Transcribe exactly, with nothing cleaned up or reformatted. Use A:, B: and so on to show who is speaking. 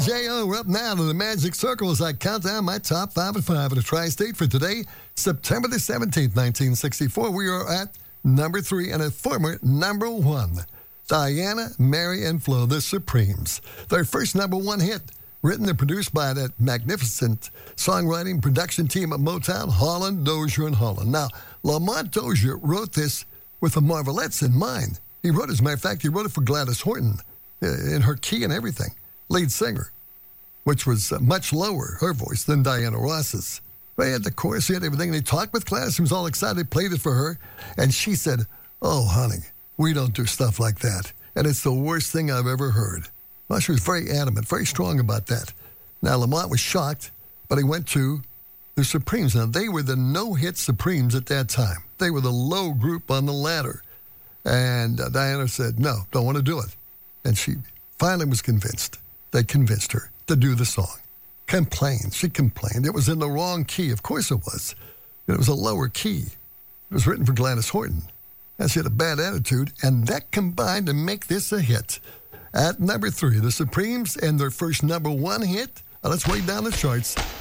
A: J O. We're up now to the Magic Circle as I count down my top five and five in the Tri-State for today, September the seventeenth, nineteen sixty-four. We are at number three and a former number one. Diana, Mary, and Flo, the Supremes. Their first number one hit, written and produced by that magnificent songwriting production team at Motown, Holland, Dozier, and Holland. Now, Lamont Dozier wrote this with the Marvelettes in mind. He wrote it, as a matter of fact, he wrote it for Gladys Horton, in her key and everything, lead singer, which was uh, much lower, her voice, than Diana Ross's. They had the chorus, he had everything. They talked with Gladys, he was all excited, they played it for her, and she said, "Oh, honey, we don't do stuff like that, and it's the worst thing I've ever heard." Well, she was very adamant, very strong about that. Now, Lamont was shocked, but he went to the Supremes. Now, they were the no-hit Supremes at that time. They were the low group on the ladder. And uh, Diana said, "No, don't want to do it." And she finally was convinced. They convinced her to do the song. Complained. She complained. It was in the wrong key. Of course it was. It was a lower key. It was written for Gladys Horton. And she had a bad attitude, and that combined to make this a hit. At number three, the Supremes and their first number one hit. Uh, let's way down the charts.